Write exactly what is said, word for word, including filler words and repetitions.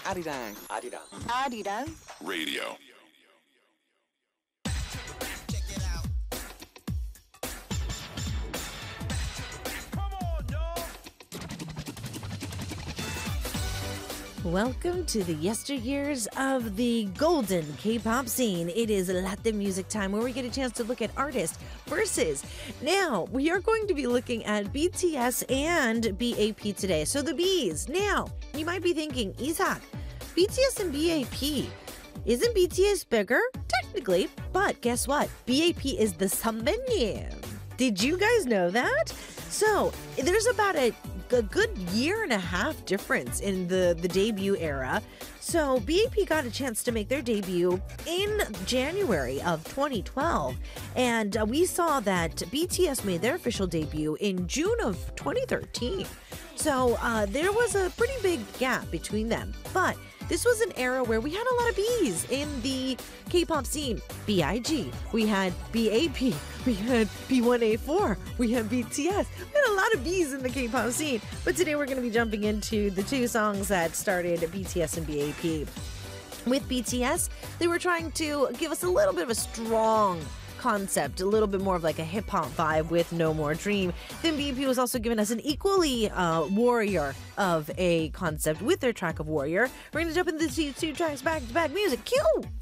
Arirang. Arirang. Arirang. Radio. Welcome to the yesteryears of the golden K-pop scene. It is Latin music time where we get a chance to look at artist versus. Now, we are going to be looking at B T S and B A P today. So the Bs. Now, you might be thinking, Isaac, B T S and B A P. Isn't B T S bigger? Technically, but guess what? B A P is the 선배님. Did you guys know that? So, there's about a, a good year and a half difference in the, the debut era. So, B A P got a chance to make their debut in January of twenty twelve. And uh, we saw that B T S made their official debut in June of twenty thirteen. So, uh, there was a pretty big gap between them. But this was an era where we had a lot of Bs in the K-pop scene. B I G, we had B A P, we had B one A four, we had B T S. We had a lot of Bs in the K-pop scene. But today we're going to be jumping into the two songs that started B T S and B A P. With B T S, they were trying to give us a little bit of a strong concept, a little bit more of like a hip-hop vibe with No More Dream. Then B A P was also giving us an equally uh, warrior of a concept with their track of Warrior. We're going to jump into these two tracks back-to-back music. Cue!